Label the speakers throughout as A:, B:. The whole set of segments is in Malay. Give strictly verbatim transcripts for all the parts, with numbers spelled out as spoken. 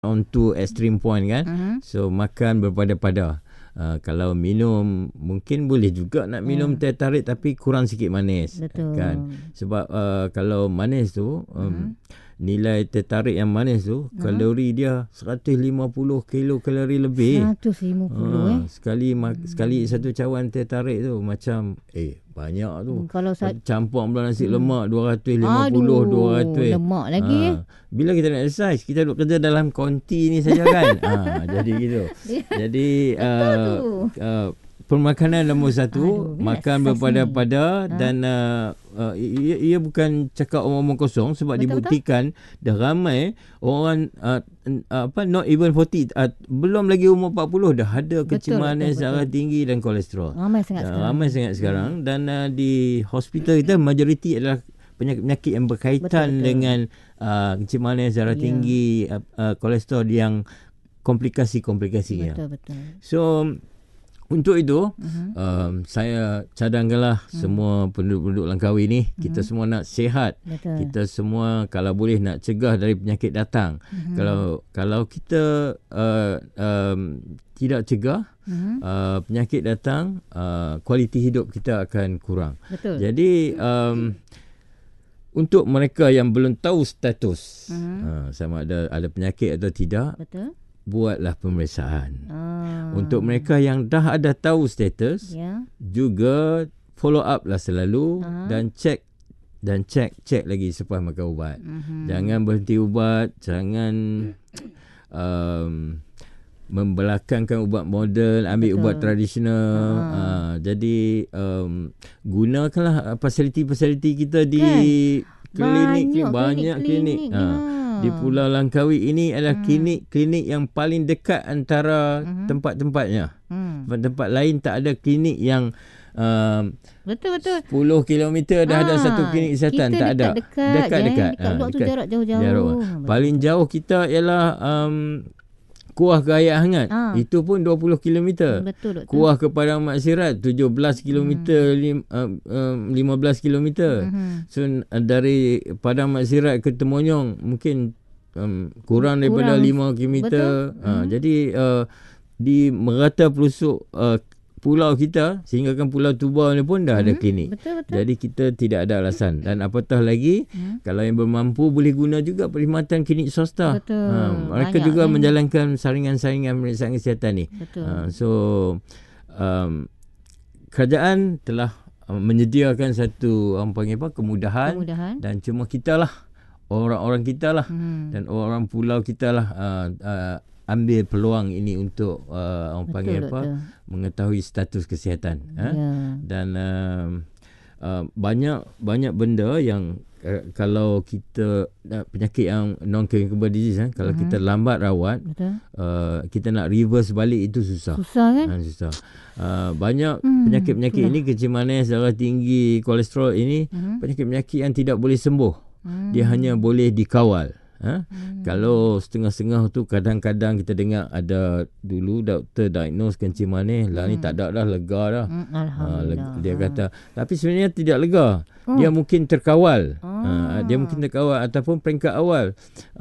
A: on to extreme point kan.
B: Uh-huh.
A: So makan berpada-pada. Uh, kalau minum mungkin boleh juga nak minum
B: Hmm.
A: teh tarik tapi kurang sikit manis.
B: Betul.
A: Kan. Sebab uh, kalau manis tu um,
B: Uh-huh.
A: nilai teh tarik yang manis tu, uh-huh, kalori dia seratus lima puluh kilokalori lebih.
B: seratus lima puluh
A: Ha,
B: eh.
A: sekali mak, hmm. sekali satu cawan teh tarik tu macam eh banyak tu.
B: Hmm, kalau sa-
A: campur pula nasi
B: Hmm.
A: lemak dua ratus lima puluh,
B: Aduh,
A: dua ratus.
B: lemak lagi eh.
A: Bila kita nak exercise, kita duduk kerja dalam konti ni saja kan. ha, jadi gitu. Jadi uh, uh, permakanan nombor satu,
B: Aduh,
A: makan
B: exercise
A: berpada-pada
B: ni.
A: dan uh, uh, ia, ia bukan cakap omong-omong kosong sebab
B: Betul,
A: dibuktikan dah ramai orang uh, uh, apa not even forty uh, belum lagi umur empat puluh dah ada
B: Betul,
A: kecimanan,
B: betul,
A: darah
B: betul.
A: tinggi dan kolesterol.
B: Ramai sangat
A: Uh,
B: sekarang.
A: ramai sangat sekarang dan uh, di hospital kita majoriti adalah penyakit-penyakit yang berkaitan
B: Betul, betul.
A: dengan uh, kecimanan, darah
B: Ya.
A: tinggi, uh, uh, kolesterol yang komplikasi-komplikasinya.
B: Betul, betul.
A: So untuk itu
B: Uh-huh.
A: um, saya cadangkanlah
B: Hmm.
A: semua penduduk-penduduk Langkawi ni, kita semua nak sihat.
B: Betul.
A: Kita semua kalau boleh nak cegah dari penyakit datang.
B: Mhm.
A: Kalau kalau kita uh, um, tidak cegah
B: Mhm.
A: uh, penyakit datang, uh, kualiti hidup kita akan kurang.
B: Betul.
A: Jadi um, untuk mereka yang belum tahu status
B: Mhm.
A: uh, sama ada ada penyakit atau tidak,
B: Betul.
A: buatlah pemeriksaan.
B: Ah.
A: Untuk mereka yang dah ada tahu status,
B: Ya.
A: juga follow up lah selalu
B: Aha.
A: dan cek dan cek cek lagi selepas makan ubat.
B: Mhm.
A: Jangan berhenti ubat, jangan um, membelakangkan ubat moden, ambil
B: Betul.
A: ubat tradisional.
B: Ha.
A: Uh, jadi um, gunakanlah fasiliti-fasiliti kita di klinik,
B: Banyak
A: banyak klinik.
B: klinik.
A: Ha. Di Pulau Langkawi ini adalah
B: Hmm.
A: klinik-klinik yang paling dekat antara
B: Mhm.
A: tempat-tempatnya.
B: Hmm.
A: Tempat lain tak ada klinik yang um,
B: Betul, betul.
A: sepuluh kilometer dah ada
B: Ah,
A: satu klinik kesihatan.
B: kita
A: Tak ada.
B: dekat-dekat,
A: Dekat-dekat.
B: eh. Dekat
A: Ah,
B: luar tu
A: dekat.
B: jarak jauh-jauh.
A: Jarak.
B: Betul.
A: Paling jauh kita ialah um, Kuah ke Ayat Hangat.
B: Ah.
A: Itu pun dua puluh kilometer.
B: Betul, doktor.
A: Kuah ke Padang Mak Sirat tujuh belas kilometer, lim, uh, um, lima belas kilometer.
B: Mhm.
A: So uh, dari Padang Mak Sirat ke Temonyong mungkin um, kurang daripada
B: Kurang.
A: lima kilometer.
B: Betul.
A: Uh,
B: Mhm.
A: Jadi uh, di merata pelosok uh, pulau kita, sehingga kan Pulau Tuba ni pun dah ada
B: Mhm.
A: klinik.
B: Betul, betul.
A: Jadi kita tidak ada alasan. Dan apatah lagi,
B: Hmm.
A: kalau yang bermampu boleh guna juga perkhidmatan klinik swasta.
B: Betul.
A: Ha, mereka
B: Banyak
A: juga
B: kan.
A: menjalankan saringan-saringan pemeriksaan kesihatan ni.
B: Betul.
A: Ha, so um, kerajaan telah uh, menyediakan satu orang panggil apa kemudahan,
B: Kemudahan.
A: dan cuma kita lah, orang-orang kita lah,
B: Hmm.
A: dan orang pulau kita lah uh, uh, ambil peluang ini untuk uh, orang
B: Betul,
A: panggil apa
B: doktor.
A: mengetahui status kesihatan. Ha?
B: Ya.
A: Dan uh, uh, banyak banyak benda yang uh, kalau kita uh, penyakit yang non communicable disease, eh, kalau
B: Mhm.
A: kita lambat rawat,
B: Betul.
A: uh, kita nak reverse balik itu susah.
B: Susah kan?
A: Ha, susah. Uh, banyak
B: Hmm,
A: penyakit-penyakit
B: itulah.
A: ini, kecimanan, darah tinggi, kolesterol ini,
B: Mhm.
A: penyakit-penyakit yang tidak boleh sembuh.
B: Hmm.
A: Dia hanya boleh dikawal. Ha?
B: Hmm.
A: Kalau setengah-setengah tu kadang-kadang kita dengar ada dulu doktor diagnose kencimanan, lah ni
B: Hmm.
A: tak ada dah, lega dah.
B: Hmm,
A: Ha,
B: Alhamdulillah.
A: lega, dia kata, tapi sebenarnya tidak lega.
B: Oh.
A: Dia mungkin terkawal.
B: Ah.
A: Ha, dia mungkin terkawal ataupun peringkat awal.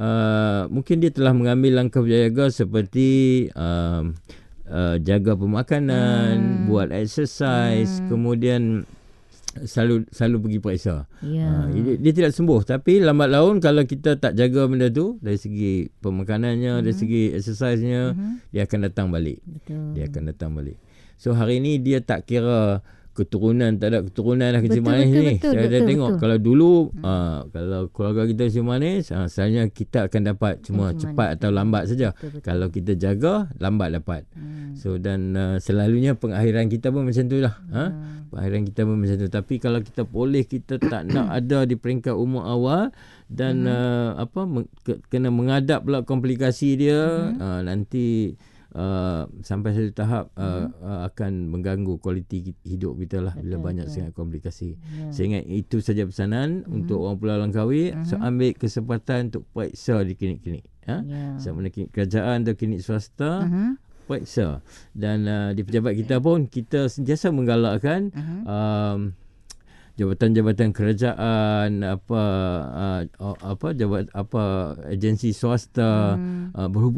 A: Uh, mungkin dia telah mengambil langkah berjaga seperti um, uh, jaga pemakanan,
B: Hmm.
A: buat exercise,
B: Hmm.
A: kemudian selalu selalu pergi periksa.
B: Ya.
A: Ha, dia, dia tidak sembuh, tapi lambat laun kalau kita tak jaga benda tu dari segi pemakanannya,
B: Mhm.
A: dari segi exercise-nya,
B: Mhm.
A: dia akan datang balik.
B: Betul.
A: Dia akan datang balik. So hari ni dia tak kira keturunan, tak ada keturunan dah kecil
B: Betul,
A: manis
B: betul,
A: ni.
B: betul,
A: Saya dah
B: betul,
A: tengok
B: betul.
A: kalau dulu uh, kalau keluarga kita kecil manis, uh, sebenarnya kita akan dapat cuma
B: Kecil
A: cepat
B: manis,
A: atau
B: betul.
A: lambat saja.
B: Betul, betul.
A: Kalau kita jaga, lambat dapat.
B: Hmm.
A: So dan uh, selalunya pengakhiran kita pun macam tu lah. Ha?
B: Hmm.
A: Pengakhiran kita pun macam tu. Tapi kalau kita boleh, kita tak nak ada di peringkat umur awal dan
B: Mhm.
A: uh, apa meng- ke, kena mengadap pula komplikasi dia,
B: Mhm.
A: uh, nanti uh, sampai satu tahap uh, uh, akan mengganggu kualiti hidup kita lah bila
B: Betul,
A: banyak
B: betul.
A: sangat komplikasi.
B: Ya.
A: Saya ingat itu saja pesanan untuk orang Pulau Langkawi. So
B: Mhm.
A: ambil kesempatan untuk periksa di klinik-klinik. Ha?
B: Ya.
A: Sama ada klinik kerajaan atau klinik swasta,
B: Mhm.
A: periksa. Dan uh, di pejabat kita pun kita sentiasa menggalakkan
B: Mhm.
A: um, jabatan-jabatan kerajaan, apa uh, apa jabat apa agensi swasta hmm. uh, berhubung